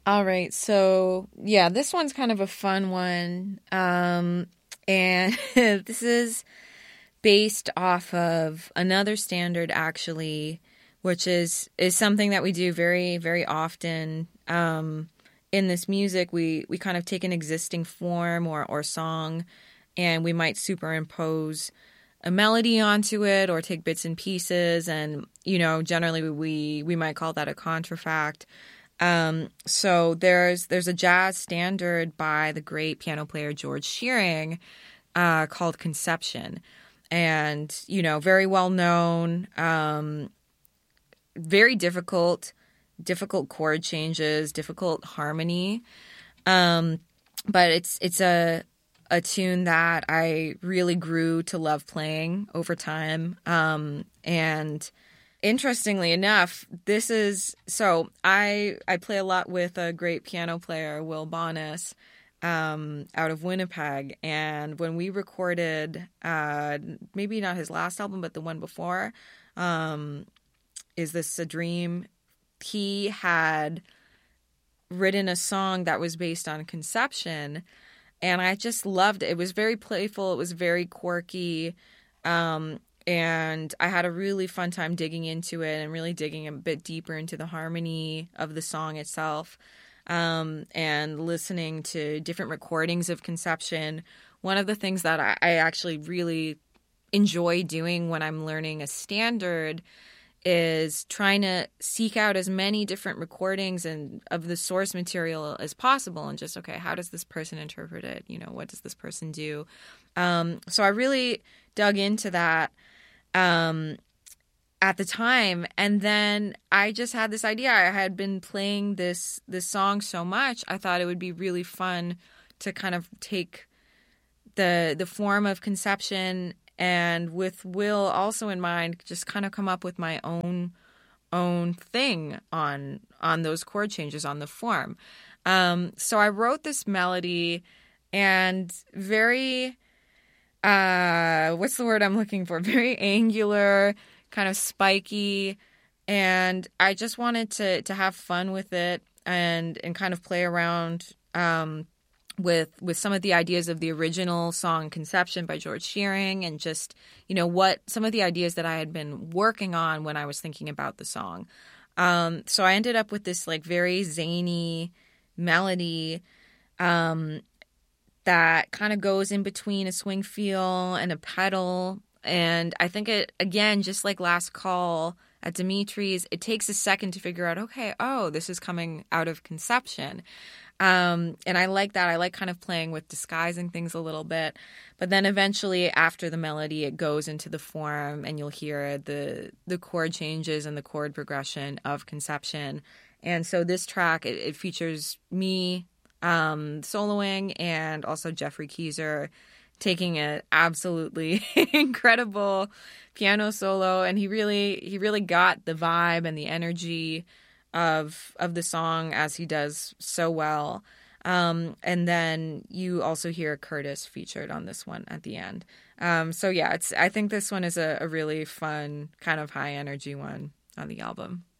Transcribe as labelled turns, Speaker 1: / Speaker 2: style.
Speaker 1: All right, so yeah, this one's kind of a fun one. And this is based off of another standard actually, which is something that we do very, very often. In this music, we kind of take an existing form or song, and we might superimpose a melody onto it or take bits and pieces, and generally we might call that a contrafact. So there's a jazz standard by the great piano player George Shearing called Conception, and very well known, very difficult chord changes, difficult harmony, but it's a tune that I really grew to love playing over time, and interestingly enough, I play a lot with a great piano player, Will Bonas, out of Winnipeg. And when we recorded, maybe not his last album, but the one before, Is This a Dream? He had written a song that was based on Conception, and I just loved it. It was very playful. It was very quirky. And I had a really fun time digging into it and really digging a bit deeper into the harmony of the song itself, and listening to different recordings of Conception. One of the things that I actually really enjoy doing when I'm learning a standard is trying to seek out as many different recordings and of the source material as possible, and just, okay, how does this person interpret it? What does this person do? So I really dug into that at the time, and then I just had this idea. I had been playing this song so much, I thought it would be really fun to kind of take the form of Conception, and with Will also in mind, just kind of come up with my own thing on those chord changes, on the form. So I wrote this melody, and very what's the word I'm looking for? Very angular, kind of spiky, and I just wanted to have fun with it and kind of play around with some of the ideas of the original song Conception by George Shearing, and just what some of the ideas that I had been working on when I was thinking about the song. So I ended up with this like very zany melody that kind of goes in between a swing feel and a pedal. And I think it, again, just like Last Call at Dimitri's, it takes a second to figure out, okay, this is coming out of Conception. And I like that. I like kind of playing with disguising things a little bit. But then eventually, after the melody, it goes into the form, and you'll hear the chord changes and the chord progression of Conception. And so this track, it features me soloing, and also Jeffrey Keyser taking an absolutely incredible piano solo, and he really got the vibe and the energy of the song, as he does so well. And then you also hear Curtis featured on this one at the end. So yeah, I think this one is a really fun, kind of high energy one on the album.